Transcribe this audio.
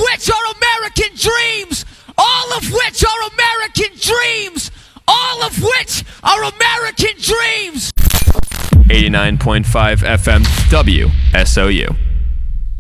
which are American dreams. All of which are American dreams. All of which are American dreams. 89.5 FM WSOU.